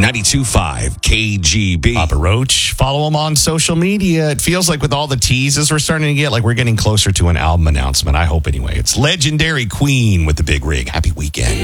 92.5 KGB. Papa Roach. Follow him on social media. It feels like with all the teases we're starting to get, like we're getting closer to an album announcement. I hope anyway. It's Legendary Queen with the big rig. Happy weekend.